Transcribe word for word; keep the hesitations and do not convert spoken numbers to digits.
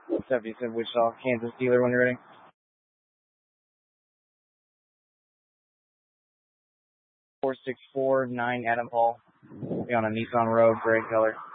seventy-seven Wichita, Kansas dealer when you're ready. four six four nine Adam Hall. Be on a Nissan Rogue, gray color.